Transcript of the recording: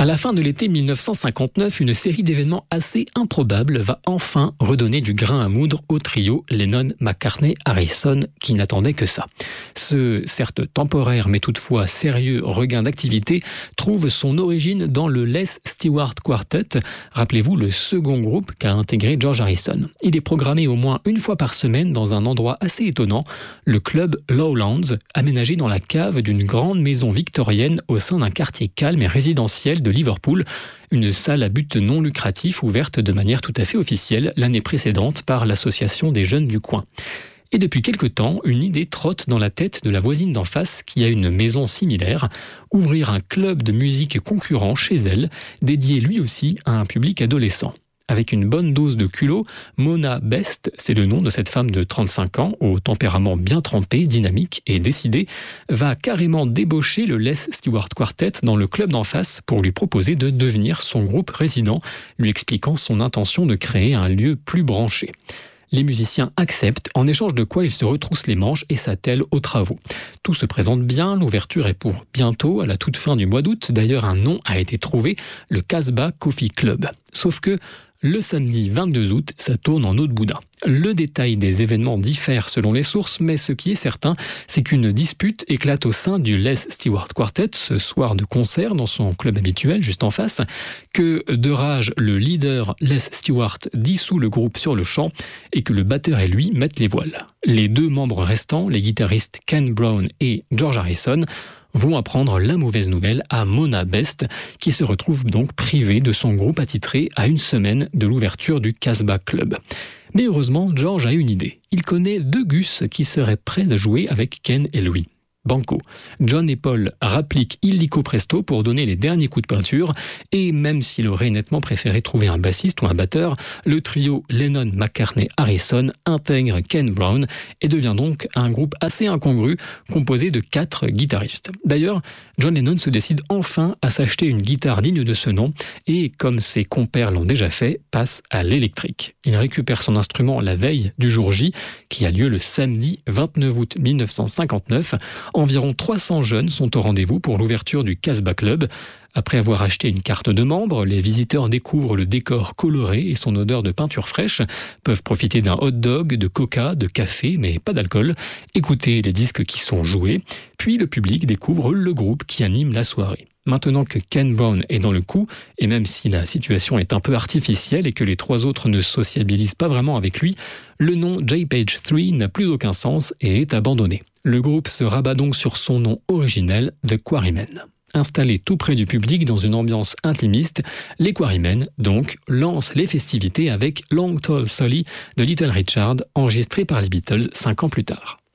la fin de l'été 1959, une série d'événements assez improbables va enfin redonner du grain à moudre au trio Lennon-McCartney-Harrison qui n'attendait que ça. Ce, certes temporaire mais toutefois sérieux regain d'activité trouve son origine dans le Les Stewart Quartet, rappelez-vous le second groupe qu'a intégré George Harrison. Il est programmé au moins une fois par semaine dans un endroit assez étonnant, le club Lowlands, aménagé dans la cave d'une grande maison victorienne au sein d'un quartier calme et résidentiel de Liverpool, une salle à but non lucratif ouverte de manière tout à fait officielle l'année précédente par l'association des jeunes du coin. Et depuis quelque temps, une idée trotte dans la tête de la voisine d'en face qui a une maison similaire, ouvrir un club de musique concurrent chez elle, dédié lui aussi à un public adolescent. Avec une bonne dose de culot, Mona Best, c'est le nom de cette femme de 35 ans, au tempérament bien trempé, dynamique et décidé, va carrément débaucher le Les Stewart Quartet dans le club d'en face pour lui proposer de devenir son groupe résident, lui expliquant son intention de créer un lieu plus branché. Les musiciens acceptent, en échange de quoi ils se retroussent les manches et s'attellent aux travaux. Tout se présente bien, l'ouverture est pour bientôt, à la toute fin du mois d'août. D'ailleurs, un nom a été trouvé, le Casbah Coffee Club. Sauf que le samedi 22 août, ça tourne en eau de boudin. Le détail des événements diffère selon les sources, mais ce qui est certain, c'est qu'une dispute éclate au sein du Les Stewart Quartet ce soir de concert dans son club habituel, juste en face, que de rage, le leader Les Stewart dissout le groupe sur le champ et que le batteur et lui mettent les voiles. Les deux membres restants, les guitaristes Ken Brown et George Harrison, vont apprendre la mauvaise nouvelle à Mona Best, qui se retrouve donc privée de son groupe attitré à une semaine de l'ouverture du Casbah Club. Mais heureusement, George a une idée. Il connaît deux gus qui seraient prêts à jouer avec Ken et lui. Banco. John et Paul rappliquent illico presto pour donner les derniers coups de peinture et même s'il aurait nettement préféré trouver un bassiste ou un batteur, le trio Lennon-McCartney-Harrison intègre Ken Brown et devient donc un groupe assez incongru composé de 4 guitaristes. D'ailleurs, John Lennon se décide enfin à s'acheter une guitare digne de ce nom et, comme ses compères l'ont déjà fait, passe à l'électrique. Il récupère son instrument la veille du jour J, qui a lieu le samedi 29 août 1959. Environ 300 jeunes sont au rendez-vous pour l'ouverture du Casbah Club. Après avoir acheté une carte de membre, les visiteurs découvrent le décor coloré et son odeur de peinture fraîche, peuvent profiter d'un hot dog, de coca, de café, mais pas d'alcool, écouter les disques qui sont joués, puis le public découvre le groupe qui anime la soirée. Maintenant que Ken Brown est dans le coup, et même si la situation est un peu artificielle et que les 3 autres ne sociabilisent pas vraiment avec lui, le nom J-Page 3 n'a plus aucun sens et est abandonné. Le groupe se rabat donc sur son nom originel, The Quarrymen. Installés tout près du public dans une ambiance intimiste, les Quarrymen, donc, lancent les festivités avec Long Tall Sally de Little Richard, enregistré par les Beatles 5 ans plus tard.